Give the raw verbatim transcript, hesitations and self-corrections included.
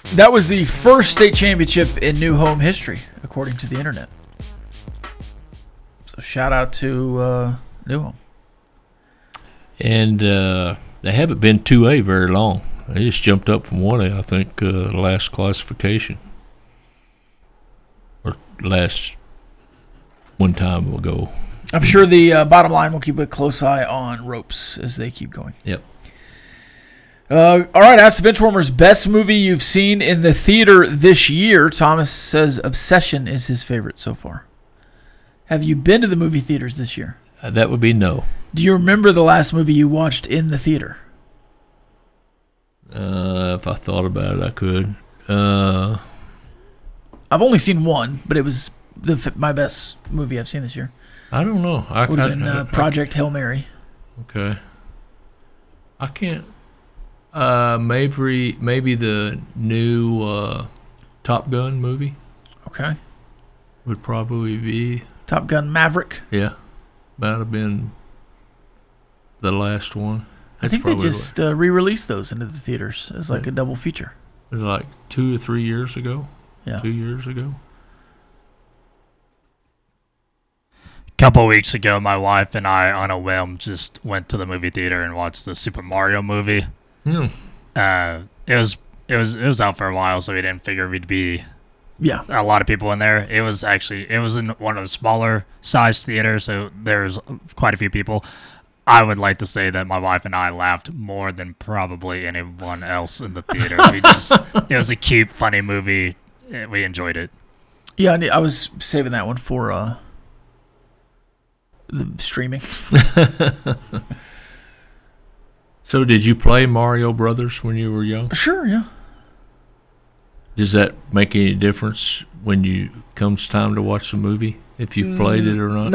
That was the first state championship in new home history, according to the internet. So shout out to uh, New Home. And uh, they haven't been two A very long. They just jumped up from one A, I think, uh, last classification. Or last one time ago. I'm sure the uh, bottom line will keep a close eye on ropes as they keep going. Yep. Uh, all right, Ask the Benchwarmers, best movie you've seen in the theater this year. Thomas says Obsession is his favorite so far. Have you been to the movie theaters this year? Uh, that would be no. Do you remember the last movie you watched in the theater? Uh, if I thought about it, I could. Uh, I've only seen one, but it was the my best movie I've seen this year. I don't know. I would have I, been I, uh, Project I, Hail Mary. Okay. I can't. Uh, maybe maybe the new uh, Top Gun movie. Okay. Would probably be Top Gun Maverick. Yeah, might have been the last one. That's I think they just uh, re-released those into the theaters as like yeah. a double feature. It was like two or three years ago. Yeah. Two years ago. A couple weeks ago, my wife and I, on a whim, just went to the movie theater and watched the Super Mario movie. Hmm. Uh, it was it was it was out for a while, so we didn't figure we'd be yeah a lot of people in there. It was actually it was in one of the smaller sized theaters, so there was quite a few people. I would like to say that my wife and I laughed more than probably anyone else in the theater. We just it was a cute, funny movie. We enjoyed it. Yeah, I was saving that one for uh, the streaming. So did you play Mario Brothers when you were young? Sure, yeah. Does that make any difference when you comes time to watch the movie, if you've played it or not?